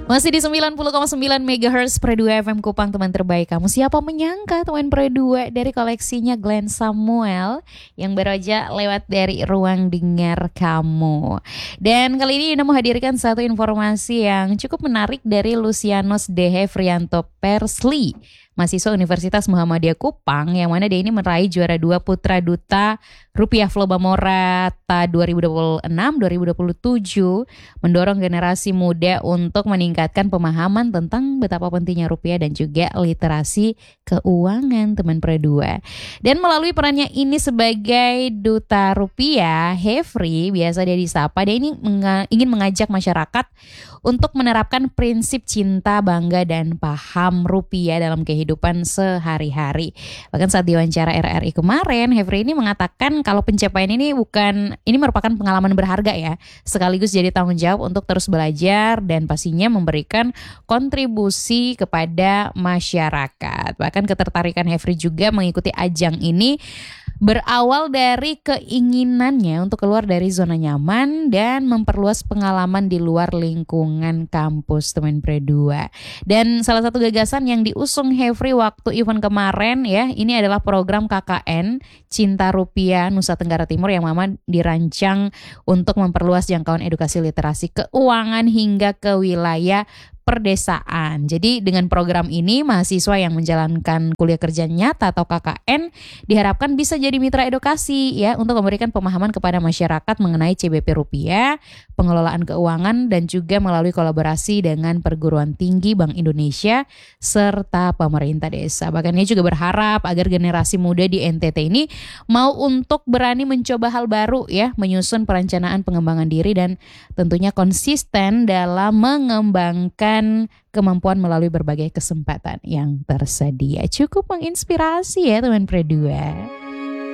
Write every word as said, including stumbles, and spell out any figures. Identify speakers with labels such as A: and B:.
A: Masih di sembilan puluh koma sembilan megahertz Pre dua F M Kupang, teman terbaik kamu. Siapa menyangka teman Pre dua dari koleksinya Glenn Samuel yang baru aja lewat dari ruang dengar kamu. Dan kali ini Yuna mau hadirkan satu informasi yang cukup menarik dari Lucianos Dehe Frianto Persli, mahasiswa Universitas Muhammadiyah Kupang, yang mana dia ini meraih juara dua Putra Duta Rupiah Flobamora dua ribu dua puluh enam dua ribu dua puluh tujuh, mendorong generasi muda untuk meningkatkan pemahaman tentang betapa pentingnya rupiah dan juga literasi keuangan, teman Pre dua. Dan melalui perannya ini sebagai Duta Rupiah, Hefri, biasa dia disapa, dia ini menga- ingin mengajak masyarakat untuk menerapkan prinsip cinta, bangga, dan paham rupiah dalam kehidupan sehari-hari. Bahkan saat diwawancara R R I kemarin, Hefri ini mengatakan kalau pencapaian ini bukan, ini merupakan pengalaman berharga ya, sekaligus jadi tanggung jawab untuk terus belajar dan pastinya memberikan kontribusi kepada masyarakat. Bahkan ketertarikan Hefri juga mengikuti ajang ini berawal dari keinginannya untuk keluar dari zona nyaman dan memperluas pengalaman di luar lingkungan kampus, teman Pre dua. Dan salah satu gagasan yang diusung Hefri waktu event kemarin ya, ini adalah program K K N Cinta Rupiah Nusa Tenggara Timur yang mama dirancang untuk memperluas jangkauan edukasi literasi keuangan hingga ke wilayah perdesaan. Jadi dengan program ini mahasiswa yang menjalankan kuliah kerja nyata atau K K N diharapkan bisa jadi mitra edukasi ya untuk memberikan pemahaman kepada masyarakat mengenai C B P rupiah, pengelolaan keuangan, dan juga melalui kolaborasi dengan perguruan tinggi Bank Indonesia serta pemerintah desa. Bahkan dia juga berharap agar generasi muda di N T T ini mau untuk berani mencoba hal baru ya, menyusun perencanaan pengembangan diri dan tentunya konsisten dalam mengembangkan kemampuan melalui berbagai kesempatan yang tersedia. Cukup menginspirasi ya teman Pre dua.